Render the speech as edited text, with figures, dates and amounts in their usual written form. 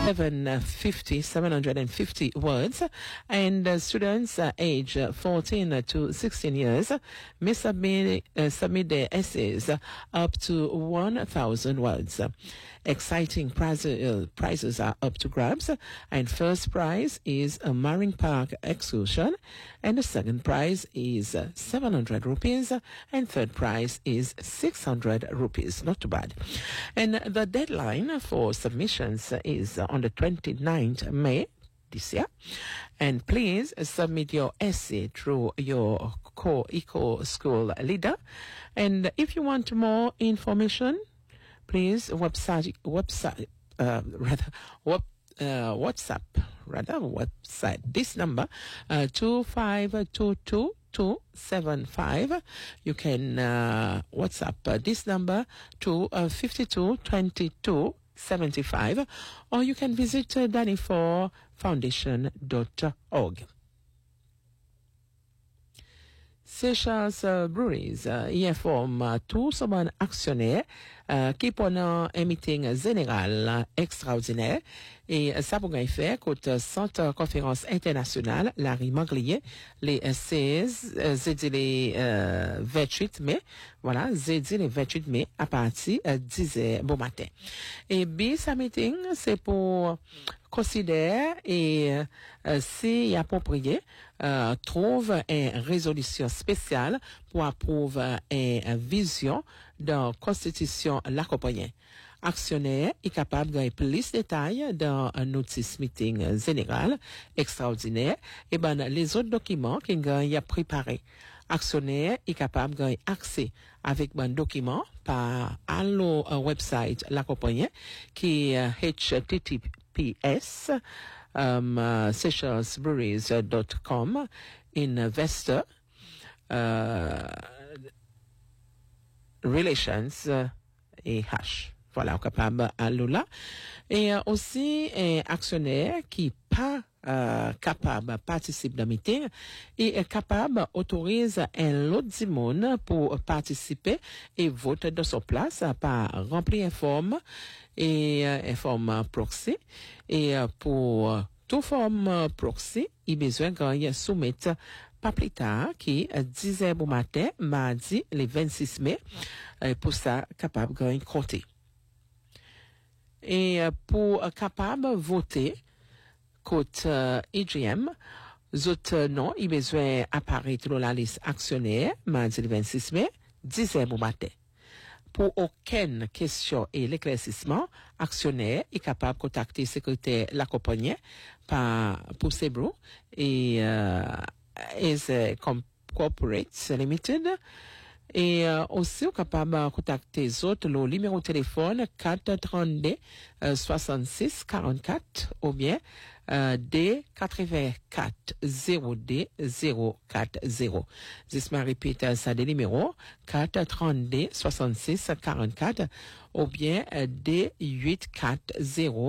750 words, and students age 14 to 16 years may submit their essays up to 1,000 words. Exciting prizes are up to grabs, and first prize is a Marine Park excursion, and the second prize is 700 rupees, and third prize is 600 rupees. Not too bad. And the deadline for submissions is on the 29th May this year. And please submit your essay through your eco school leader. And if you want more information, please WhatsApp this number 2522275. You can WhatsApp this number to 522275, or you can visit Danny4Foundation.org. Seychelles Breweries y informe tout son bon actionnaire qui pendant un meeting général extraordinaire et ça pour faire côté Centre Conférence Internationale Larry Manglier les 16 les 28 mai, voilà, jeudi les 28 mai à partir 10h bon matin. Et bien ce meeting c'est pour considère et si approprié trouve une résolution spéciale pour approuver une vision dans constitution l'accompagner. Actionnaire est capable de gagner plus de détails dans un notice meeting général extraordinaire et ben les autres documents qu'il a préparés. Actionnaire est capable de gagner accès avec un document par allo website l'accompagner qui est https seychellesbreweries.com investor relations et hash. Voilà, capable à là. Et aussi un actionnaire qui pas capable participer dans le meeting et est capable autorise un autre du monde pour participer et voter de son place par remplir une forme et une forme proxy et pour toute forme proxy il besoin qu'on soumette pas plus tard qui 10h bon matin mardi le 26 mai pour ça capable de compter. Et pour capable voter côté EGM, autres non, il besoin apparaître dans la liste actionnaire mardi le 26 mai, 10h bon matin. Pour aucune question et l'éclaircissement, actionnaire est capable de contacter secrétaire l'accompagné par pour Sebro et is Corporate Limited. Et aussi capable de contacter les autres le numéro de téléphone 432 66 44 ou bien D84 0D 040. Je répète ça des numéros 432 66 44 ou bien D840